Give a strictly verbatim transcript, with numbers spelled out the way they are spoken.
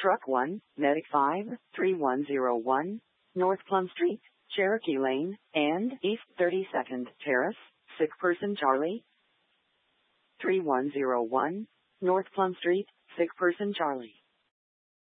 Truck one, Medic five, three one zero one, North Plum Street, Cherokee Lane, and East thirty-second Terrace, sick person Charlie. three one zero one, North Plum Street, sick person Charlie.